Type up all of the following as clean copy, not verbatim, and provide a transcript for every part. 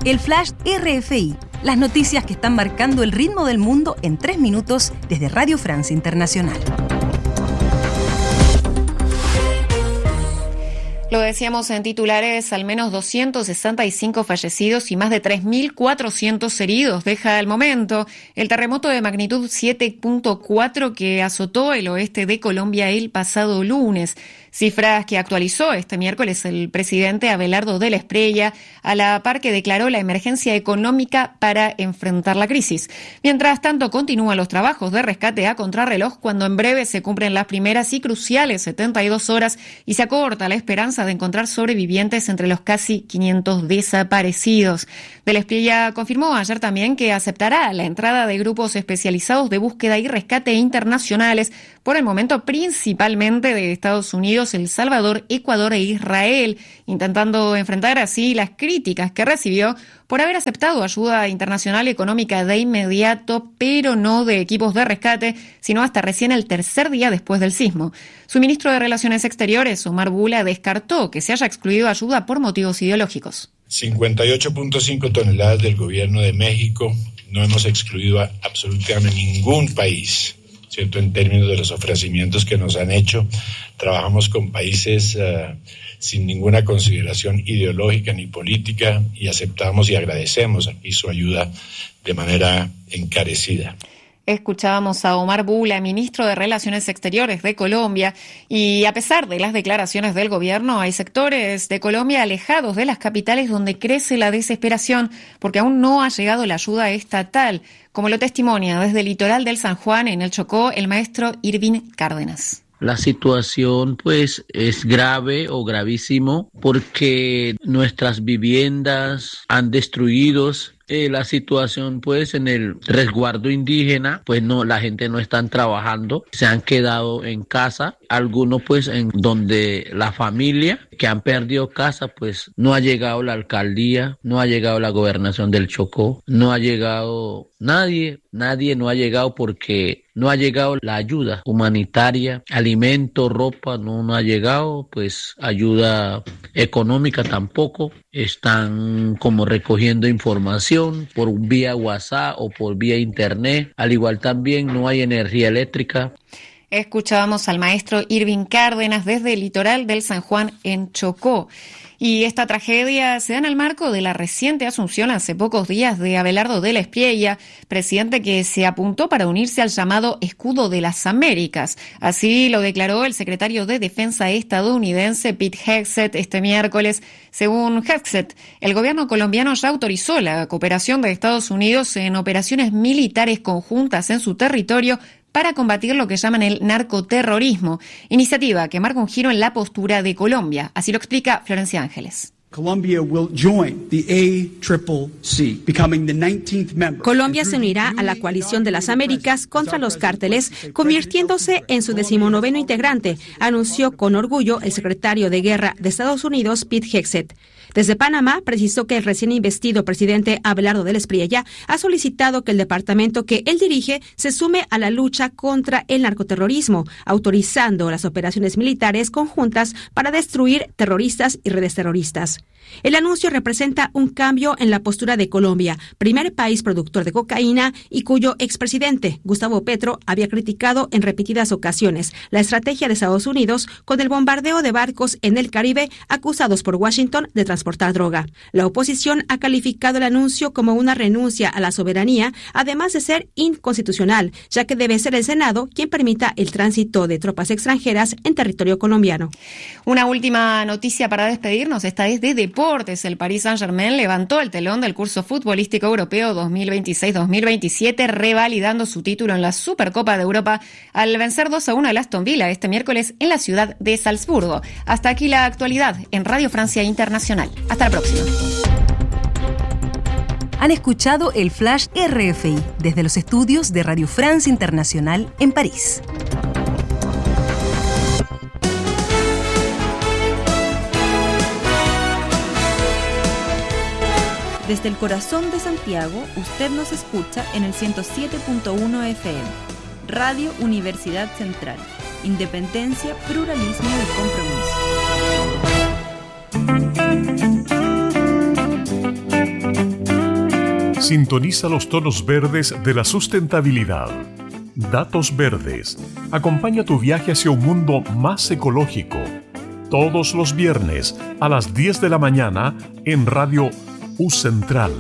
El Flash RFI, las noticias que están marcando el ritmo del mundo en 3 minutos desde Radio Francia Internacional. Lo decíamos en titulares, al menos 265 fallecidos y más de 3.400 heridos deja al momento el terremoto de magnitud 7.4 que azotó el oeste de Colombia el pasado lunes. Cifras que actualizó este miércoles el presidente Abelardo de la Espriella, a la par que declaró la emergencia económica para enfrentar la crisis. Mientras tanto, continúan los trabajos de rescate a contrarreloj cuando en breve se cumplen las primeras y cruciales 72 horas y se acorta la esperanza de encontrar sobrevivientes entre los casi 500 desaparecidos. De la Espriella confirmó ayer también que aceptará la entrada de grupos especializados de búsqueda y rescate internacionales, por el momento principalmente de Estados Unidos, El Salvador, Ecuador e Israel, intentando enfrentar así las críticas que recibió por haber aceptado ayuda internacional económica de inmediato, pero no de equipos de rescate, sino hasta recién el tercer día después del sismo. Su ministro de Relaciones Exteriores, Omar Bula, descartó que se haya excluido ayuda por motivos ideológicos. 58.5 toneladas del gobierno de México. No hemos excluido a absolutamente ningún país, ¿cierto? En términos de los ofrecimientos que nos han hecho, trabajamos con países sin ninguna consideración ideológica ni política y aceptamos y agradecemos aquí su ayuda de manera encarecida. Escuchábamos a Omar Bula, ministro de Relaciones Exteriores de Colombia, y a pesar de las declaraciones del gobierno, hay sectores de Colombia alejados de las capitales donde crece la desesperación porque aún no ha llegado la ayuda estatal, como lo testimonia desde el litoral del San Juan, en el Chocó, el maestro Irving Cárdenas. La situación pues es grave o gravísimo porque nuestras viviendas han destruido. La situación pues en el resguardo indígena, pues no, la gente no están trabajando, se han quedado en casa, algunos pues en donde la familia que han perdido casa, pues no ha llegado la alcaldía, no ha llegado la gobernación del Chocó, no ha llegado nadie no ha llegado porque no ha llegado la ayuda humanitaria, alimento, ropa, no ha llegado, pues ayuda económica tampoco, están como recogiendo información por vía WhatsApp o por vía internet, al igual también no hay energía eléctrica. Escuchábamos al maestro Irving Cárdenas desde el litoral del San Juan en Chocó. Y esta tragedia se da en el marco de la reciente asunción hace pocos días de Abelardo de la Espriella, presidente que se apuntó para unirse al llamado Escudo de las Américas. Así lo declaró el secretario de Defensa estadounidense Pete Hegseth este miércoles. Según Hegseth, el gobierno colombiano ya autorizó la cooperación de Estados Unidos en operaciones militares conjuntas en su territorio para combatir lo que llaman el narcoterrorismo, iniciativa que marca un giro en la postura de Colombia. Así lo explica Florencia Ángeles. Colombia se unirá a la coalición de las Américas contra los cárteles, convirtiéndose en su 19º integrante, anunció con orgullo el secretario de Guerra de Estados Unidos, Pete Hegseth. Desde Panamá, precisó que el recién investido presidente Abelardo de la Espriella ha solicitado que el departamento que él dirige se sume a la lucha contra el narcoterrorismo, autorizando las operaciones militares conjuntas para destruir terroristas y redes terroristas. El anuncio representa un cambio en la postura de Colombia, primer país productor de cocaína y cuyo expresidente, Gustavo Petro, había criticado en repetidas ocasiones la estrategia de Estados Unidos con el bombardeo de barcos en el Caribe acusados por Washington de transportar droga. La oposición ha calificado el anuncio como una renuncia a la soberanía, además de ser inconstitucional, ya que debe ser el Senado quien permita el tránsito de tropas extranjeras en territorio colombiano. Una última noticia para despedirnos, esta es de deportes. El Paris Saint-Germain levantó el telón del curso futbolístico europeo 2026-2027, revalidando su título en la Supercopa de Europa al vencer 2-1 al Aston Villa este miércoles en la ciudad de Salzburgo. Hasta aquí la actualidad en Radio Francia Internacional. Hasta la próxima. Han escuchado el Flash RFI desde los estudios de Radio Francia Internacional en París. Desde el corazón de Santiago, usted nos escucha en el 107.1 FM. Radio Universidad Central. Independencia, pluralismo y compromiso. Sintoniza los tonos verdes de la sustentabilidad. Datos Verdes. Acompaña tu viaje hacia un mundo más ecológico. Todos los viernes a las 10 de la mañana en Radio U Central.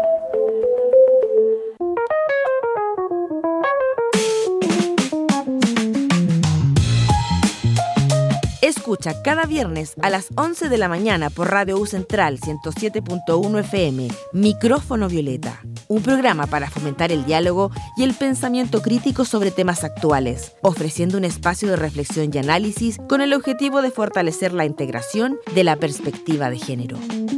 Escucha cada viernes a las 11 de la mañana por Radio U Central 107.1 FM, Micrófono Violeta, un programa para fomentar el diálogo y el pensamiento crítico sobre temas actuales, ofreciendo un espacio de reflexión y análisis con el objetivo de fortalecer la integración de la perspectiva de género.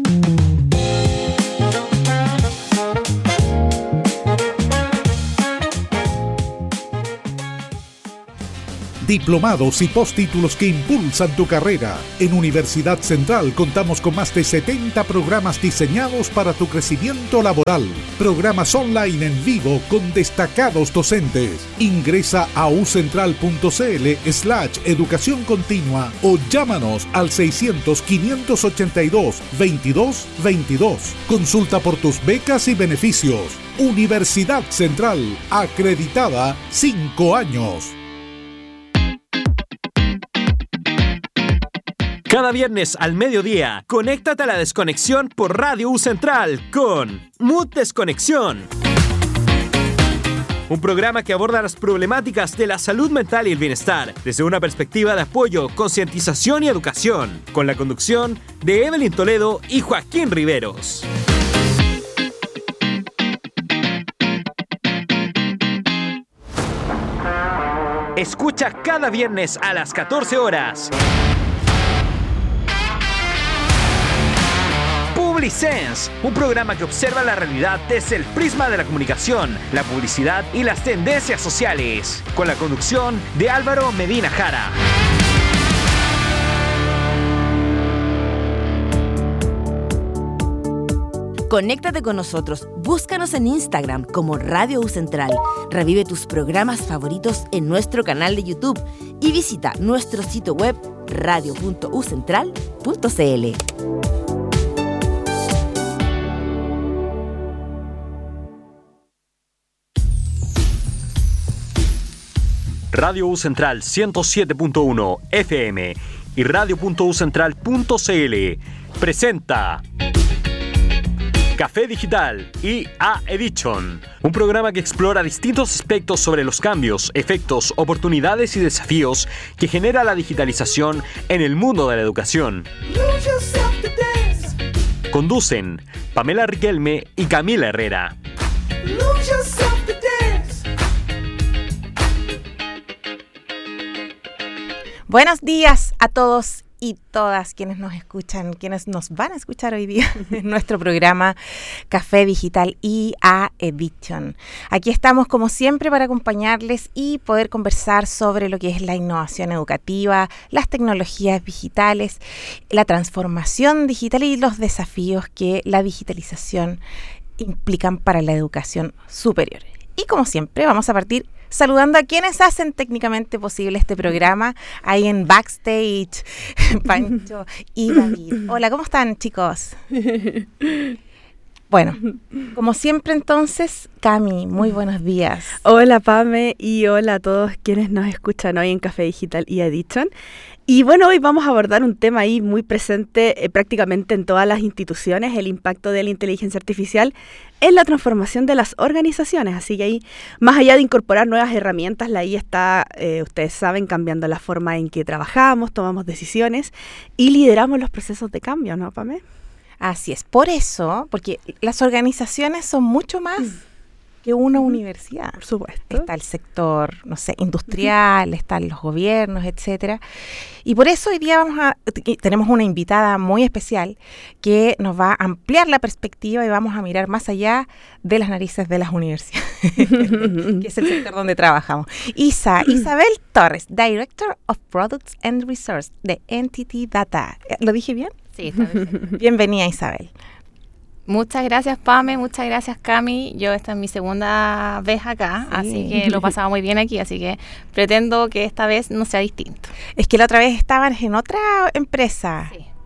Diplomados y postítulos que impulsan tu carrera. En Universidad Central contamos con más de 70 programas diseñados para tu crecimiento laboral. Programas online en vivo con destacados docentes. Ingresa a ucentral.cl/educación continua o llámanos al 600-582-2222. Consulta por tus becas y beneficios. Universidad Central, acreditada 5 años. Cada viernes al mediodía, conéctate a la desconexión por Radio U Central con Mood Desconexión. Un programa que aborda las problemáticas de la salud mental y el bienestar desde una perspectiva de apoyo, concientización y educación, con la conducción de Evelyn Toledo y Joaquín Riveros. Escucha cada viernes a las 14 horas. Publisense, un programa que observa la realidad desde el prisma de la comunicación, la publicidad y las tendencias sociales, con la conducción de Álvaro Medina Jara. Conéctate con nosotros, búscanos en Instagram como Radio U Central, revive tus programas favoritos en nuestro canal de YouTube y visita nuestro sitio web radio.ucentral.cl. Radio U Central 107.1 FM y radio.ucentral.cl presenta Café Digital IA Edition, un programa que explora distintos aspectos sobre los cambios, efectos, oportunidades y desafíos que genera la digitalización en el mundo de la educación. Conducen Pamela Riquelme y Camila Herrera. Buenos días a todos y todas quienes nos escuchan, quienes nos van a escuchar hoy día en nuestro programa Café Digital IA Edition. Aquí estamos como siempre para acompañarles y poder conversar sobre lo que es la innovación educativa, las tecnologías digitales, la transformación digital y los desafíos que la digitalización implican para la educación superior. Y como siempre vamos a partir saludando a quienes hacen técnicamente posible este programa ahí en backstage, Pancho y David. Hola, ¿cómo están, chicos? Bueno, como siempre entonces, Cami, muy buenos días. Hola, Pame, y hola a todos quienes nos escuchan hoy en Café Digital IA Edition. Y bueno, hoy vamos a abordar un tema ahí muy presente prácticamente en todas las instituciones, el impacto de la inteligencia artificial en la transformación de las organizaciones. Así que ahí, más allá de incorporar nuevas herramientas, la IA está, ustedes saben, cambiando la forma en que trabajamos, tomamos decisiones y lideramos los procesos de cambio, ¿no, Pame? Así es, por eso, porque las organizaciones son mucho más que una universidad. Por supuesto. Está el sector, no sé, industrial, están los gobiernos, etcétera. Y por eso hoy día tenemos una invitada muy especial que nos va a ampliar la perspectiva y vamos a mirar más allá de las narices de las universidades, que es el sector donde trabajamos. Isabel Torres, Director of Products and Research de Entity Data. ¿Lo dije bien? Sí, está perfecto. Bienvenida, Isabel. Muchas gracias, Pame, muchas gracias, Cami. Yo esta es mi segunda vez acá, sí. Así que lo pasaba muy bien aquí, así que pretendo que esta vez no sea distinto. Es que la otra vez estaban en otra empresa. Sí.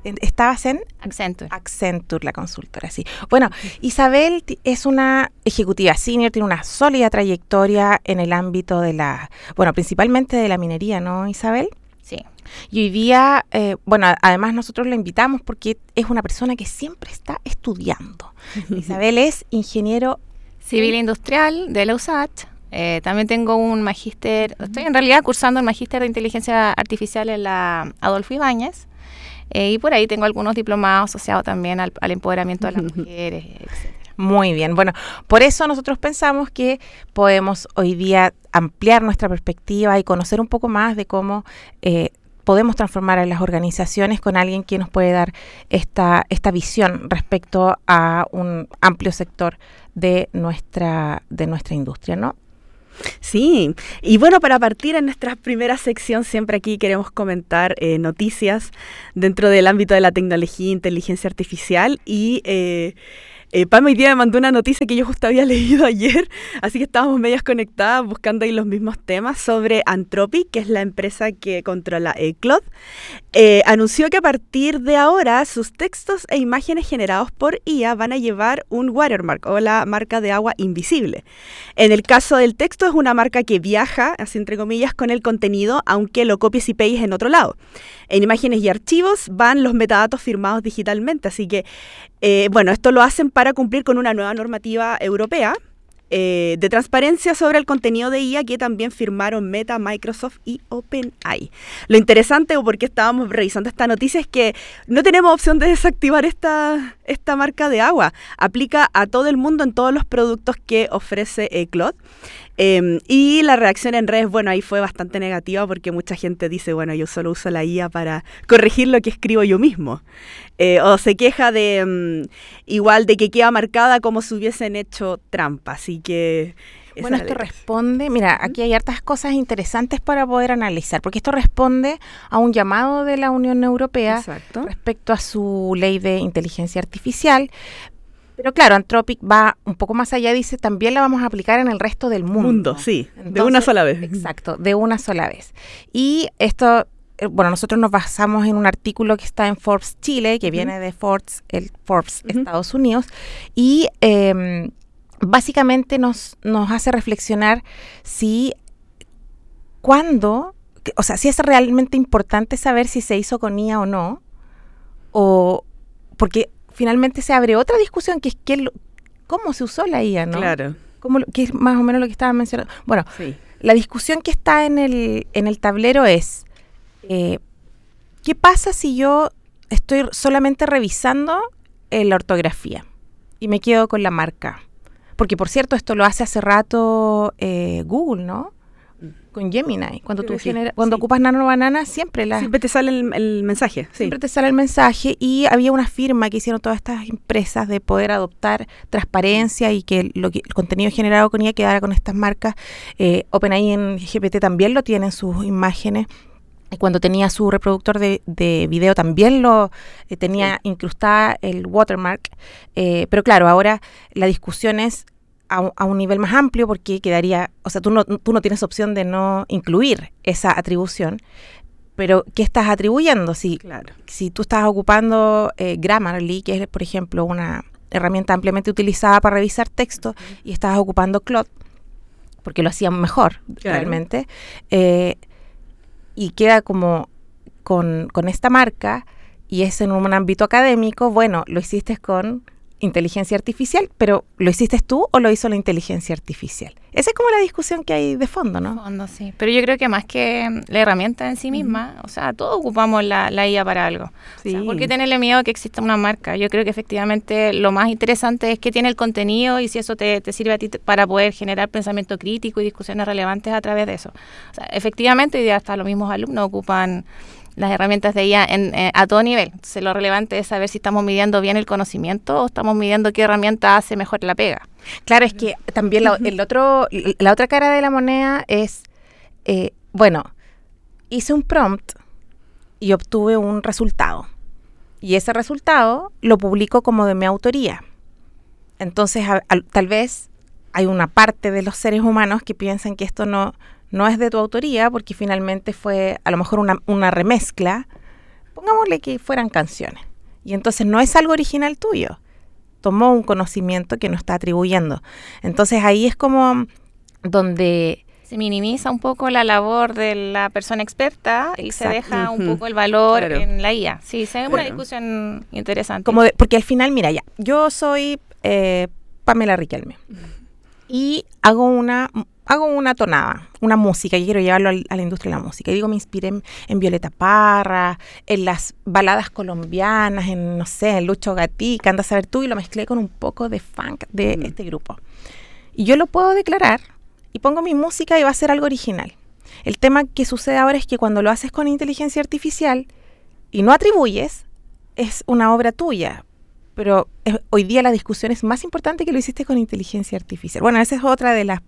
estabas en Accenture, la consultora, sí. Bueno, Isabel es una ejecutiva senior, tiene una sólida trayectoria en el ámbito de principalmente de la minería, ¿no, Isabel? Sí. Y hoy día, además nosotros la invitamos porque es una persona que siempre está estudiando. Isabel es ingeniero civil industrial de la USACH. También tengo un magíster, estoy en realidad cursando el magíster de inteligencia artificial en la Adolfo Ibáñez. Y por ahí tengo algunos diplomados asociados también al empoderamiento de las mujeres, etc. Muy bien. Bueno, por eso nosotros pensamos que podemos hoy día ampliar nuestra perspectiva y conocer un poco más de cómo podemos transformar a las organizaciones con alguien que nos puede dar esta visión respecto a un amplio sector de nuestra industria, ¿no? Sí, y bueno, para partir en nuestra primera sección, siempre aquí queremos comentar noticias dentro del ámbito de la tecnología e inteligencia artificial y Pam hoy día me mandó una noticia que yo justo había leído ayer, así que estábamos medias conectadas buscando ahí los mismos temas sobre Anthropic, que es la empresa que controla Claude. Anunció que a partir de ahora sus textos e imágenes generados por IA van a llevar un watermark o la marca de agua invisible. En el caso del texto es una marca que viaja, así entre comillas, con el contenido, aunque lo copies y pegues en otro lado. En imágenes y archivos van los metadatos firmados digitalmente, así que esto lo hacen para cumplir con una nueva normativa europea de transparencia sobre el contenido de IA que también firmaron Meta, Microsoft y OpenAI. Lo interesante, o por qué estábamos revisando esta noticia, es que no tenemos opción de desactivar esta marca de agua. Aplica a todo el mundo en todos los productos que ofrece Claude. Y la reacción en redes, ahí fue bastante negativa porque mucha gente dice, yo solo uso la IA para corregir lo que escribo yo mismo. O se queja de igual de que queda marcada como si hubiesen hecho trampa, así que... Esto responde, mira, aquí hay hartas cosas interesantes para poder analizar, porque esto responde a un llamado de la Unión Europea respecto a su ley de inteligencia artificial. Pero claro, Anthropic va un poco más allá, dice, también la vamos a aplicar en el resto del mundo. Sí, entonces, de una sola vez. Exacto, de una sola vez. Y esto, nosotros nos basamos en un artículo que está en Forbes Chile, que viene de Forbes Estados Unidos, y básicamente nos hace reflexionar si es realmente importante saber si se hizo con IA o no, o porque finalmente se abre otra discusión que es cómo se usó la IA, ¿no? Claro. Que es más o menos lo que estaba mencionando. Bueno, sí. La discusión que está en el tablero es ¿qué pasa si yo estoy solamente revisando la ortografía y me quedo con la marca? Porque, por cierto, esto lo hace hace rato Google, ¿no? Con Gemini. Cuando ocupas Nano Banana, siempre te sale el mensaje. Sí. Siempre te sale el mensaje, y había una firma que hicieron todas estas empresas de poder adoptar transparencia y que el contenido generado con IA quedara con estas marcas. OpenAI en GPT también lo tiene en sus imágenes. Y cuando tenía su reproductor de video también lo tenía incrustada el watermark. Pero claro, ahora la discusión es a un nivel más amplio, porque quedaría, tú no tienes opción de no incluir esa atribución, pero ¿qué estás atribuyendo? Si tú estás ocupando Grammarly, que es, por ejemplo, una herramienta ampliamente utilizada para revisar texto, y estás ocupando Claude, porque lo hacían mejor, realmente, y queda como con esta marca, y es en un ámbito académico, lo hiciste con inteligencia artificial, pero ¿lo hiciste tú o lo hizo la inteligencia artificial? Esa es como la discusión que hay de fondo, ¿no? De fondo, sí. Pero yo creo que más que la herramienta en sí misma, todos ocupamos la IA para algo. Sí. ¿Por qué tenerle miedo a que exista una marca? Yo creo que efectivamente lo más interesante es que tiene el contenido, y si eso te sirve a ti para poder generar pensamiento crítico y discusiones relevantes a través de eso. Efectivamente, hoy día hasta los mismos alumnos ocupan las herramientas de IA a todo nivel. Entonces, lo relevante es saber si estamos midiendo bien el conocimiento o estamos midiendo qué herramienta hace mejor la pega. Claro, es que también la otra cara de la moneda es, hice un prompt y obtuve un resultado. Y ese resultado lo publico como de mi autoría. Entonces, tal vez hay una parte de los seres humanos que piensan que esto no es de tu autoría, porque finalmente fue a lo mejor una remezcla, pongámosle que fueran canciones. Y entonces no es algo original tuyo. Tomó un conocimiento que no está atribuyendo. Entonces ahí es como donde se minimiza un poco la labor de la persona experta y se deja un poco el valor en la IA. Sí, se ve una discusión interesante. Porque al final, mira, yo soy Pamela Riquelme y hago una tonada, una música, y quiero llevarlo a la industria de la música. Y digo, me inspiré en Violeta Parra, en las baladas colombianas, en, no sé, en Lucho Gatica, anda a saber tú, y lo mezclé con un poco de funk de este grupo. Y yo lo puedo declarar y pongo mi música y va a ser algo original. El tema que sucede ahora es que cuando lo haces con inteligencia artificial y no atribuyes, es una obra tuya. Pero hoy día la discusión es más importante que lo hiciste con inteligencia artificial. Bueno, esa es otra de las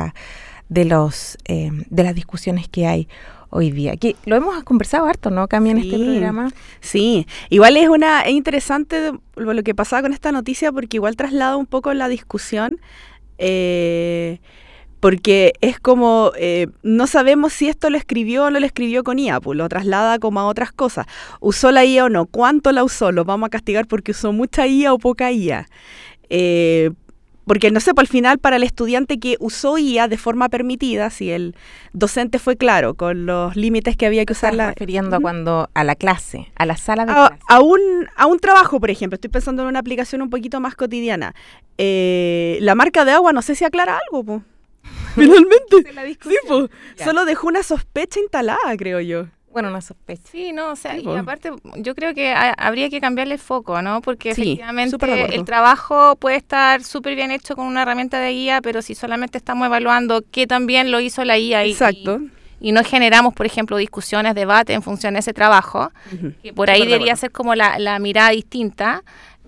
discusiones que hay hoy día. Que lo hemos conversado harto, ¿no, Cami, en este programa? Sí, igual es interesante lo que pasaba con esta noticia, porque igual traslada un poco la discusión, porque es como, no sabemos si esto lo escribió o no lo escribió con IA, pues lo traslada como a otras cosas. ¿Usó la IA o no? ¿Cuánto la usó? ¿Lo vamos a castigar porque usó mucha IA o poca IA? Porque, no sé, al final para el estudiante que usó IA de forma permitida, si el docente fue claro con los límites que había que usarla. Refiriendo a la clase, a la sala de clase. A un trabajo, por ejemplo. Estoy pensando en una aplicación un poquito más cotidiana. La marca de agua, no sé si aclara algo, pues. Finalmente. Sí, pues. Solo dejó una sospecha instalada, creo yo. Bueno, una sospecha. Sí, no, o sea, y aparte yo creo que habría que cambiarle el foco, ¿no? Porque efectivamente el trabajo puede estar súper bien hecho con una herramienta de guía, pero si solamente estamos evaluando qué tan bien lo hizo la IA y no generamos, por ejemplo, discusiones, debate en función de ese trabajo, que por ahí debería ser como la mirada distinta.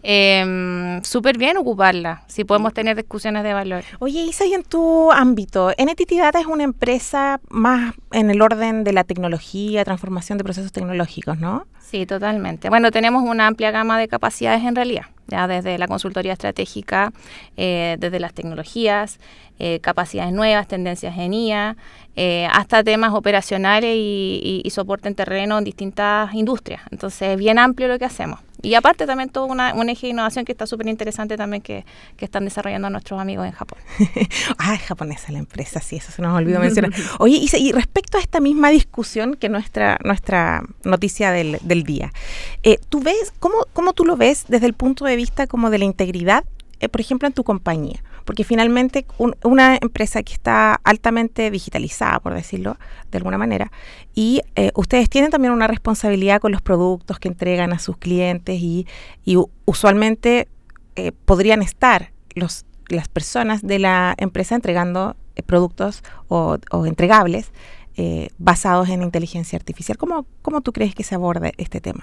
Súper bien ocuparla, si podemos tener discusiones de valor. Oye, Isa, y en tu ámbito, NTT Data es una empresa más en el orden de la tecnología, transformación de procesos tecnológicos, ¿no? Sí, totalmente. Bueno, tenemos una amplia gama de capacidades en realidad, ya desde la consultoría estratégica, desde las tecnologías, capacidades nuevas, tendencias en IA, hasta temas operacionales y soporte en terreno en distintas industrias. Entonces, bien amplio lo que hacemos. Y aparte también todo un eje de innovación que está súper interesante también que están desarrollando nuestros amigos en Japón. Es japonesa la empresa, sí, eso se nos olvidó mencionar. Oye, Isa, y respecto a esta misma discusión que nuestra noticia del día, ¿tú ves, cómo tú lo ves desde el punto de vista como de la integridad, por ejemplo, en tu compañía? Porque finalmente una empresa que está altamente digitalizada, por decirlo de alguna manera, y ustedes tienen también una responsabilidad con los productos que entregan a sus clientes y usualmente podrían estar las personas de la empresa entregando productos o entregables basados en inteligencia artificial. ¿Cómo tú crees que se aborda este tema?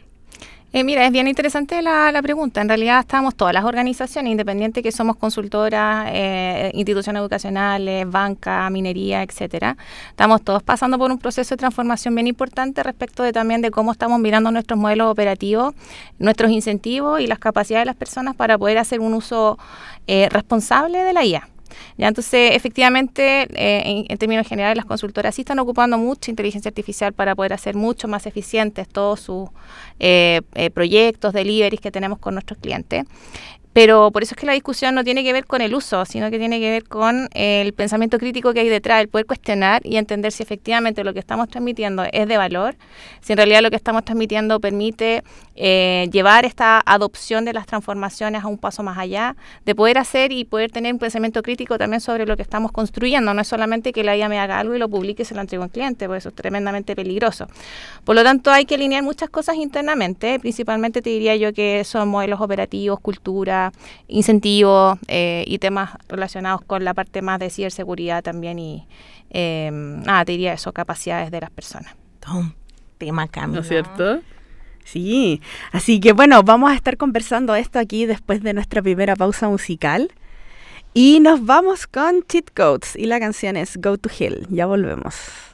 Mira, es bien interesante la pregunta. En realidad estamos todas las organizaciones independientes que somos consultoras, instituciones educacionales, banca, minería, etcétera. Estamos todos pasando por un proceso de transformación bien importante respecto también de cómo estamos mirando nuestros modelos operativos, nuestros incentivos y las capacidades de las personas para poder hacer un uso responsable de la IA. Ya, entonces, efectivamente, en términos generales, las consultoras sí están ocupando mucha inteligencia artificial para poder hacer mucho más eficientes todos sus proyectos, deliveries que tenemos con nuestros clientes. Pero por eso es que la discusión no tiene que ver con el uso, sino que tiene que ver con el pensamiento crítico que hay detrás, el poder cuestionar y entender si efectivamente lo que estamos transmitiendo es de valor, si en realidad lo que estamos transmitiendo permite llevar esta adopción de las transformaciones a un paso más allá, de poder hacer y poder tener un pensamiento crítico también sobre lo que estamos construyendo. No es solamente que la IA me haga algo y lo publique y se lo entregue a un cliente, porque eso es tremendamente peligroso. Por lo tanto, hay que alinear muchas cosas internamente, principalmente te diría yo que son modelos operativos, cultura, incentivos y temas relacionados con la parte más de ciberseguridad también y te diría eso, capacidades de las personas. Todo un tema cambio, ¿no es cierto? Sí, así que bueno, vamos a estar conversando esto aquí después de nuestra primera pausa musical y nos vamos con Cheat Codes y la canción es Go to Hell. Ya volvemos.